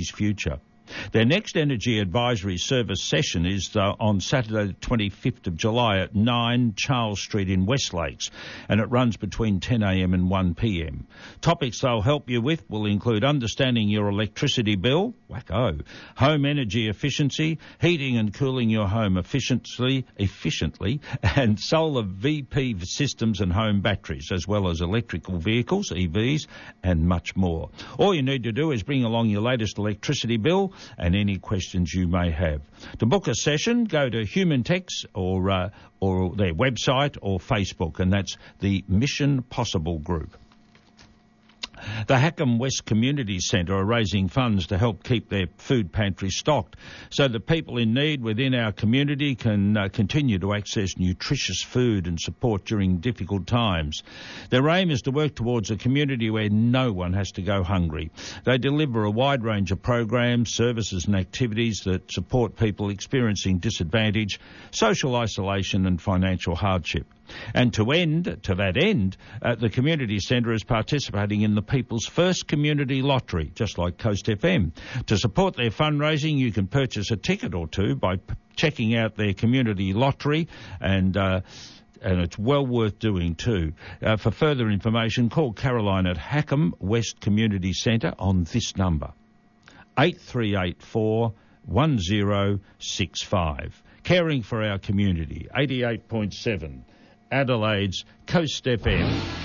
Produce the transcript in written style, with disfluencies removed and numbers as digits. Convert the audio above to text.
city's future. Their next energy advisory service session is on Saturday the 25th of July at 9 Charles Street in Westlakes, and it runs between 10am and 1pm. Topics they'll help you with will include understanding your electricity bill, wacko, home energy efficiency, heating and cooling your home efficiently, and solar VP systems and home batteries, as well as electrical vehicles, EVs, and much more. All you need to do is bring along your latest electricity bill and any questions you may have. To book a session, go to Humantex or their website or Facebook, and that's the Mission Possible Group. The Hackham West Community Centre are raising funds to help keep their food pantry stocked so that people in need within our community can continue to access nutritious food and support during difficult times. Their aim is to work towards a community where no one has to go hungry. They deliver a wide range of programs, services and activities that support people experiencing disadvantage, social isolation and financial hardship. And to that end, the community centre is participating in the People's First Community Lottery, just like Coast FM. To support their fundraising, you can purchase a ticket or two by checking out their community lottery, and it's well worth doing too. For further information, call Caroline at Hackham West Community Centre on this number, 8384 1065. Caring for our community, 88.7. Adelaide's Coast FM.